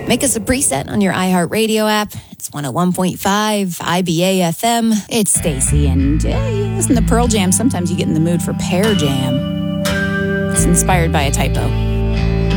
Make us a preset on your iHeartRadio app. It's 101.5 IBA FM. It's Stacy, and listen to Pearl Jam. Sometimes you get in the mood for Pear Jam. It's inspired by a typo.